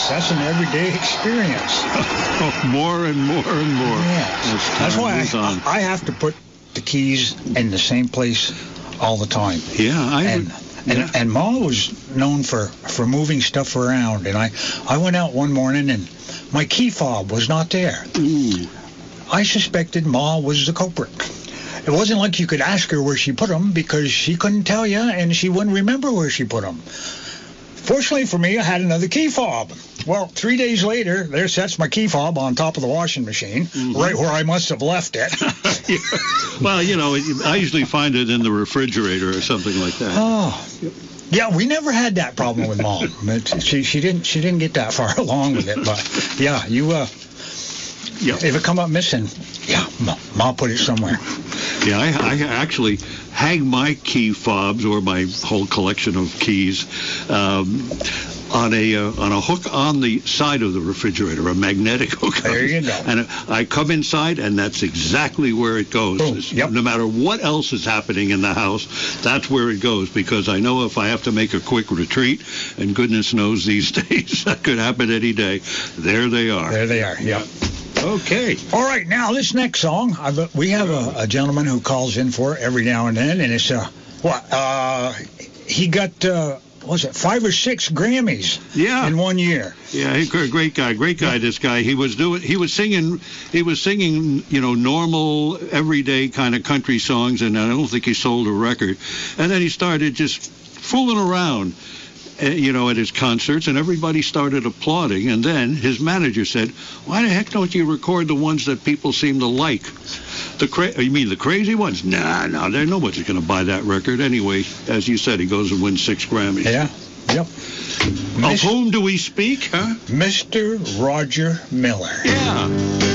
That's an everyday experience. More and more and more. Yes. That's why I have to put the keys in the same place all the time. Yeah, and Ma was known for moving stuff around, and I went out one morning and my key fob was not there. Ooh. I suspected Ma was the culprit. It wasn't like you could ask her where she put them because she couldn't tell you and she wouldn't remember where she put them. Fortunately for me, I had another key fob. Well, 3 days later, there sits my key fob on top of the washing machine, right where I must have left it. Yeah. Well, I usually find it in the refrigerator or something like that. Oh. Yeah, we never had that problem with Mom. She didn't get that far along with it. But yeah, if it come up missing, Ma put it somewhere. Yeah, I actually hang my key fobs or my whole collection of keys on a hook on the side of the refrigerator, a magnetic hook. There you go. And I come inside, and that's exactly where it goes. Boom. Yep. No matter what else is happening in the house, that's where it goes, because I know if I have to make a quick retreat, and goodness knows these days that could happen any day, there they are. There they are, yep. Okay. All right, now this next song, we have a gentleman who calls in for it every now and then, and it's he got 5 or 6 Grammys in 1 year. Yeah, great guy. This guy. He was singing normal everyday kind of country songs, and I don't think he sold a record. And then he started just fooling around. At his concerts, and everybody started applauding. And then his manager said, "Why the heck don't you record the ones that people seem to like? You mean the crazy ones? Nah, nobody's going to buy that record anyway." As you said, he goes and wins 6 Grammys. Yeah. Yep. Of whom do we speak, huh? Mr. Roger Miller. Yeah.